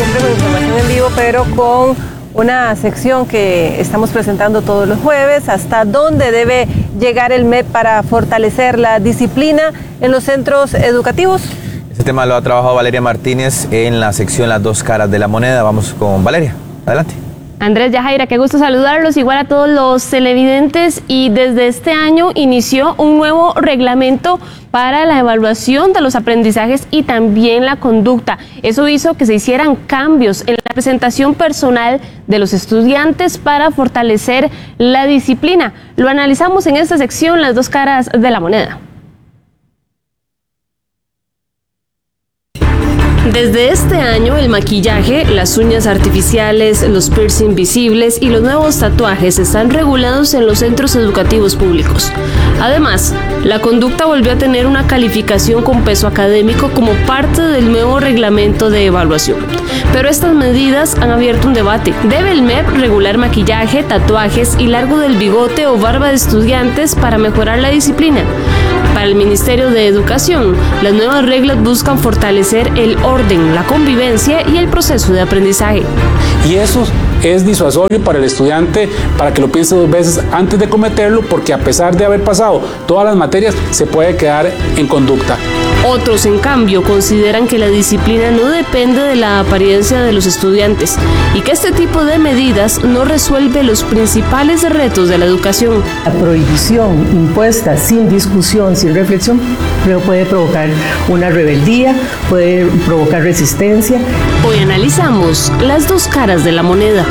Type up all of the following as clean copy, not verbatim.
siempre con información en vivo, pero con una sección que estamos presentando todos los jueves, hasta dónde debe llegar el MEP para fortalecer la disciplina en los centros educativos. Este tema lo ha trabajado Valeria Martínez en la sección Las dos caras de la moneda. Vamos con Valeria, adelante. Andrés, Yajaira, qué gusto saludarlos, igual a todos los televidentes, y desde este año inició un nuevo reglamento para la evaluación de los aprendizajes y también la conducta. Eso hizo que se hicieran cambios en la presentación personal de los estudiantes para fortalecer la disciplina. Lo analizamos en esta sección, Las dos caras de la moneda. Desde este año, el maquillaje, las uñas artificiales, los piercing visibles y los nuevos tatuajes están regulados en los centros educativos públicos. Además, la conducta volvió a tener una calificación con peso académico como parte del nuevo reglamento de evaluación. Pero estas medidas han abierto un debate. ¿Debe el MEP regular maquillaje, tatuajes y largo del bigote o barba de estudiantes para mejorar la disciplina? Para el Ministerio de Educación, las nuevas reglas buscan fortalecer el orden, la convivencia y el proceso de aprendizaje. Y eso es disuasorio para el estudiante, para que lo piense dos veces antes de cometerlo, porque a pesar de haber pasado todas las materias, se puede quedar en conducta. Otros, en cambio, consideran que la disciplina no depende de la apariencia de los estudiantes y que este tipo de medidas no resuelve los principales retos de la educación. La prohibición impuesta sin discusión, sin reflexión, puede provocar una rebeldía, puede provocar resistencia. Hoy analizamos las dos caras de la moneda.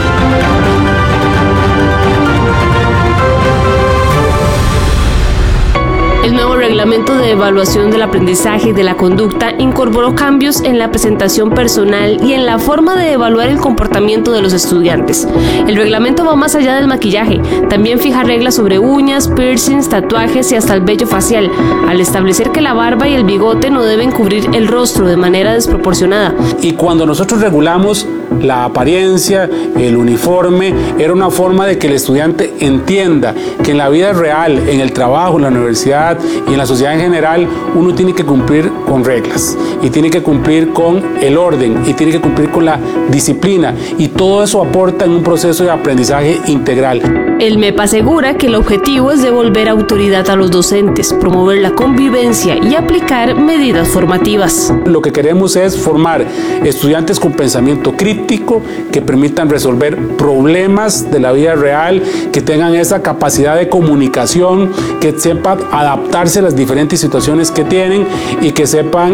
El nuevo reglamento de evaluación del aprendizaje y de la conducta incorporó cambios en la presentación personal y en la forma de evaluar el comportamiento de los estudiantes. El reglamento va más allá del maquillaje, también fija reglas sobre uñas, piercings, tatuajes y hasta el vello facial, al establecer que la barba y el bigote no deben cubrir el rostro de manera desproporcionada. Y cuando nosotros regulamos la apariencia, el uniforme, era una forma de que el estudiante entienda que en la vida real, en el trabajo, en la universidad y en la sociedad en general, uno tiene que cumplir con reglas y tiene que cumplir con el orden y tiene que cumplir con la disciplina, y todo eso aporta en un proceso de aprendizaje integral. El MEP asegura que el objetivo es devolver autoridad a los docentes, promover la convivencia y aplicar medidas formativas. Lo que queremos es formar estudiantes con pensamiento crítico, que permitan resolver problemas de la vida real, que tengan esa capacidad de comunicación, que sepan adaptarse a las diferentes situaciones que tienen y que sepan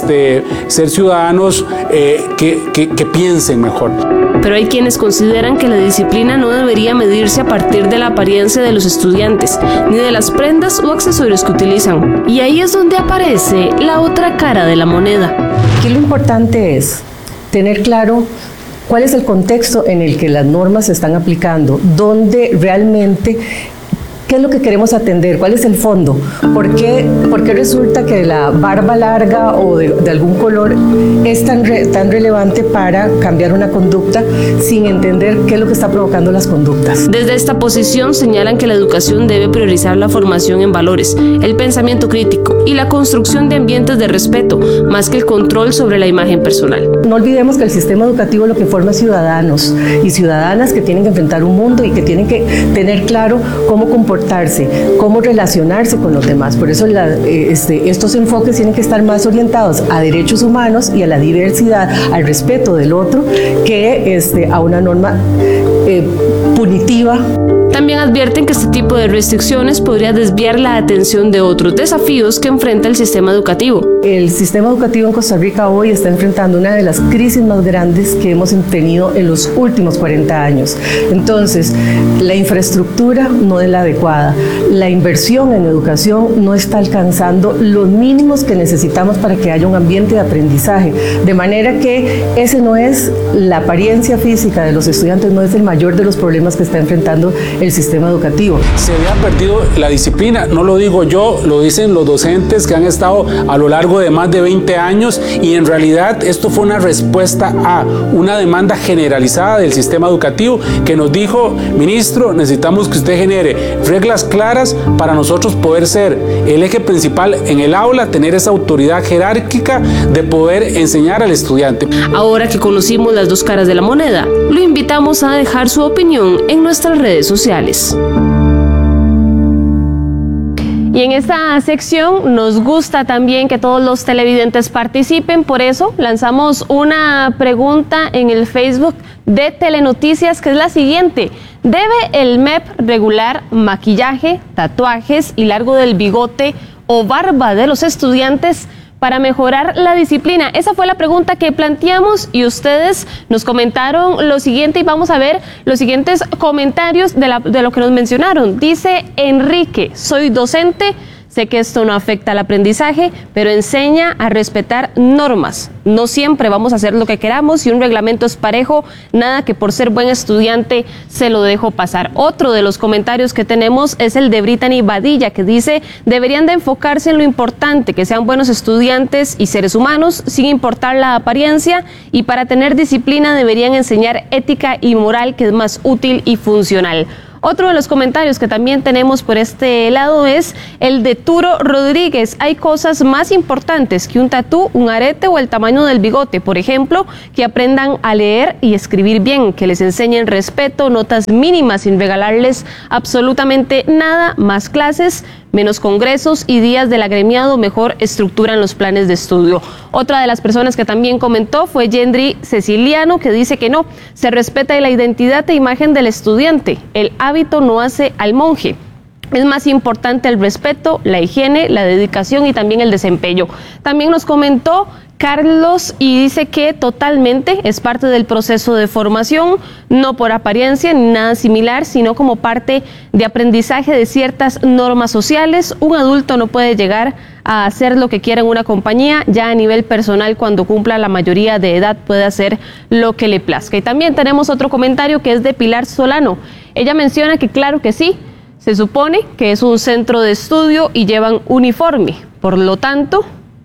ser ciudadanos que piensen mejor. Pero hay quienes consideran que la disciplina no debería medirse a partir de la apariencia de los estudiantes, ni de las prendas o accesorios que utilizan. Y ahí es donde aparece la otra cara de la moneda. Aquí lo importante es tener claro cuál es el contexto en el que las normas se están aplicando, dónde realmente, qué es lo que queremos atender, cuál es el fondo, por qué resulta que la barba larga o de algún color es tan relevante para cambiar una conducta sin entender qué es lo que está provocando las conductas. Desde esta posición señalan que la educación debe priorizar la formación en valores, el pensamiento crítico y la construcción de ambientes de respeto, más que el control sobre la imagen personal. No olvidemos que el sistema educativo lo que forma es ciudadanos y ciudadanas que tienen que enfrentar un mundo y que tienen que tener claro cómo comportarse, cómo relacionarse con los demás. Por eso estos enfoques tienen que estar más orientados a derechos humanos y a la diversidad, al respeto del otro, que a una norma punitiva. También advierten que este tipo de restricciones podría desviar la atención de otros desafíos que enfrenta el sistema educativo. El sistema educativo en Costa Rica hoy está enfrentando una de las crisis más grandes que hemos tenido en los últimos 40 años. Entonces, la infraestructura no es la adecuada, la inversión en educación no está alcanzando los mínimos que necesitamos para que haya un ambiente de aprendizaje. De manera que ese no es la apariencia física de los estudiantes, no es el mayor de los problemas que está enfrentando el sistema educativo. Se había perdido la disciplina, no lo digo yo, lo dicen los docentes que han estado a lo largo de más de 20 años, y en realidad esto fue una respuesta a una demanda generalizada del sistema educativo que nos dijo: ministro, necesitamos que usted genere reglas claras para nosotros poder ser el eje principal en el aula, tener esa autoridad jerárquica de poder enseñar al estudiante. Ahora que conocimos las dos caras de la moneda, lo invitamos a dejar su opinión en nuestras redes sociales. Y en esta sección nos gusta también que todos los televidentes participen, por eso lanzamos una pregunta en el Facebook de Telenoticias, que es la siguiente: ¿debe el MEP regular maquillaje, tatuajes y largo del bigote o barba de los estudiantes para mejorar la disciplina? Esa fue la pregunta que planteamos y ustedes nos comentaron lo siguiente, y vamos a ver los siguientes comentarios de lo que nos mencionaron. Dice Enrique: soy docente, sé que esto no afecta al aprendizaje, pero enseña a respetar normas. No siempre vamos a hacer lo que queramos, y un reglamento es parejo, nada que por ser buen estudiante se lo dejo pasar. Otro de los comentarios que tenemos es el de Brittany Badilla, que dice: deberían de enfocarse en lo importante, que sean buenos estudiantes y seres humanos, sin importar la apariencia, y para tener disciplina deberían enseñar ética y moral, que es más útil y funcional. Otro de los comentarios que también tenemos por este lado es el de Turo Rodríguez: hay cosas más importantes que un tatú, un arete o el tamaño del bigote. Por ejemplo, que aprendan a leer y escribir bien, que les enseñen respeto, notas mínimas sin regalarles absolutamente nada, más clases, menos congresos y días del agremiado, mejor estructuran los planes de estudio. Otra de las personas que también comentó fue Yendri Ceciliano, que dice que no, se respeta la identidad e imagen del estudiante, el hábito no hace al monje. Es más importante el respeto, la higiene, la dedicación y también el desempeño. También nos comentó Carlos y dice que totalmente es parte del proceso de formación, no por apariencia ni nada similar, sino como parte de aprendizaje de ciertas normas sociales. Un adulto no puede llegar a hacer lo que quiera en una compañía, ya a nivel personal, cuando cumpla la mayoría de edad puede hacer lo que le plazca. Y también tenemos otro comentario que es de Pilar Solano. Ella menciona que claro que sí, se supone que es un centro de estudio y llevan uniforme, por lo tanto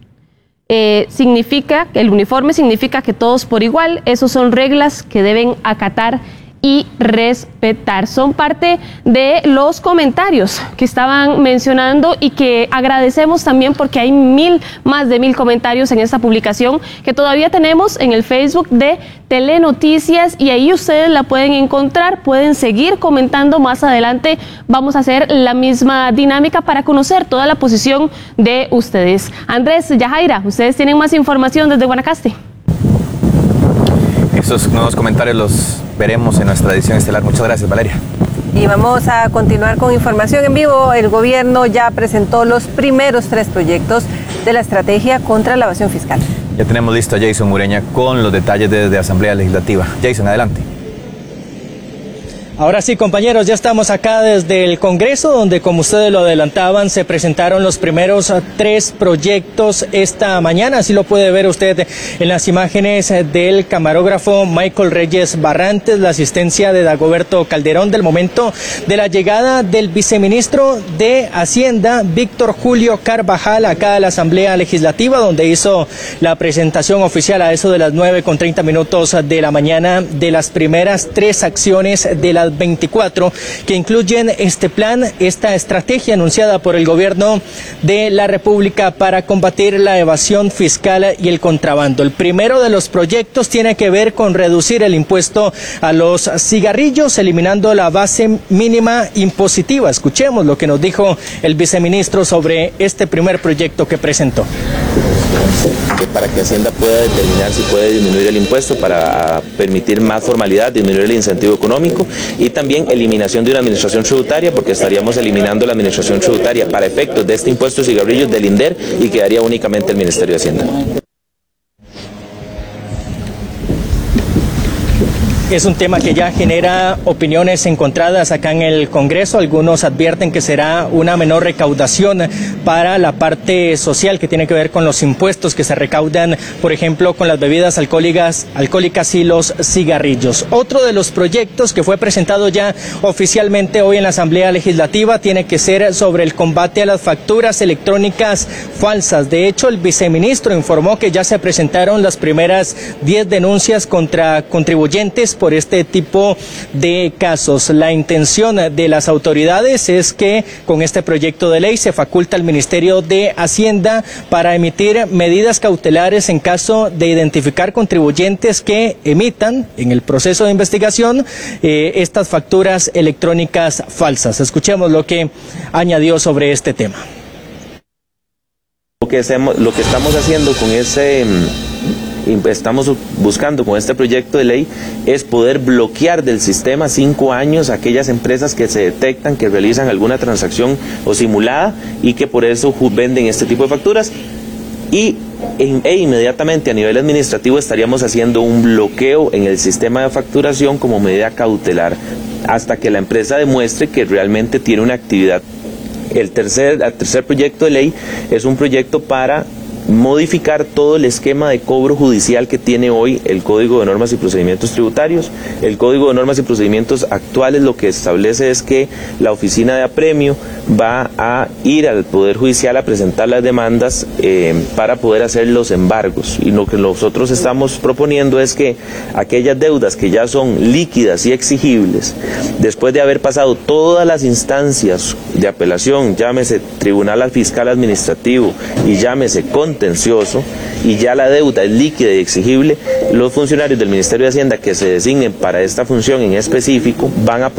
significa que el uniforme significa que todos por igual. Esas son reglas que deben acatar y respetar. Son parte de los comentarios que estaban mencionando y que agradecemos también, porque hay más de 1000 comentarios en esta publicación que todavía tenemos en el Facebook de Telenoticias, y ahí ustedes la pueden encontrar, pueden seguir comentando. Más adelante vamos a hacer la misma dinámica para conocer toda la posición de ustedes. Andrés, Yajaira, ustedes tienen más información desde Guanacaste. Esos nuevos comentarios los veremos en nuestra edición estelar. Muchas gracias, Valeria. Y vamos a continuar con información en vivo. El gobierno ya presentó los primeros 3 proyectos de la estrategia contra la evasión fiscal. Ya tenemos listo a Jason Mureña con los detalles desde Asamblea Legislativa. Jason, adelante. Ahora sí, compañeros, ya estamos acá desde el Congreso, donde, como ustedes lo adelantaban, se presentaron los primeros 3 proyectos esta mañana. Así lo puede ver usted en las imágenes del camarógrafo Michael Reyes Barrantes, la asistencia de Dagoberto Calderón, del momento de la llegada del viceministro de Hacienda, Víctor Julio Carvajal, acá a la Asamblea Legislativa, donde hizo la presentación oficial a eso de las 9:30 de la mañana de las primeras 3 acciones de las 24 que incluyen este plan, esta estrategia anunciada por el gobierno de la República para combatir la evasión fiscal y el contrabando. El primero de los proyectos tiene que ver con reducir el impuesto a los cigarrillos, eliminando la base mínima impositiva. Escuchemos lo que nos dijo el viceministro sobre este primer proyecto que presentó. Para que Hacienda pueda determinar si puede disminuir el impuesto para permitir más formalidad, disminuir el incentivo económico, y también eliminación de una administración tributaria, porque estaríamos eliminando la administración tributaria para efectos de este impuesto de cigarrillos del INDER y quedaría únicamente el Ministerio de Hacienda. Es un tema que ya genera opiniones encontradas acá en el Congreso. Algunos advierten que será una menor recaudación para la parte social, que tiene que ver con los impuestos que se recaudan, por ejemplo, con las bebidas alcohólicas y los cigarrillos. Otro de los proyectos que fue presentado ya oficialmente hoy en la Asamblea Legislativa tiene que ser sobre el combate a las facturas electrónicas falsas. De hecho, el viceministro informó que ya se presentaron las primeras 10 denuncias contra contribuyentes por este tipo de casos. La intención de las autoridades es que con este proyecto de ley se faculta al Ministerio de Hacienda para emitir medidas cautelares en caso de identificar contribuyentes que emitan en el proceso de investigación estas facturas electrónicas falsas. Escuchemos lo que añadió sobre este tema. Lo que estamos haciendo con estamos buscando con este proyecto de ley es poder bloquear del sistema 5 años aquellas empresas que se detectan que realizan alguna transacción o simulada y que por eso venden este tipo de facturas, e inmediatamente a nivel administrativo estaríamos haciendo un bloqueo en el sistema de facturación como medida cautelar hasta que la empresa demuestre que realmente tiene una actividad. El tercer proyecto de ley es un proyecto para modificar todo el esquema de cobro judicial que tiene hoy el Código de Normas y Procedimientos Tributarios. El Código de Normas y Procedimientos actuales lo que establece es que la oficina de apremio va a ir al Poder Judicial a presentar las demandas para poder hacer los embargos. Y lo que nosotros estamos proponiendo es que aquellas deudas que ya son líquidas y exigibles, después de haber pasado todas las instancias de apelación, llámese Tribunal Fiscal Administrativo y llámese contencioso, y ya la deuda es líquida y exigible, los funcionarios del Ministerio de Hacienda que se designen para esta función en específico van a poder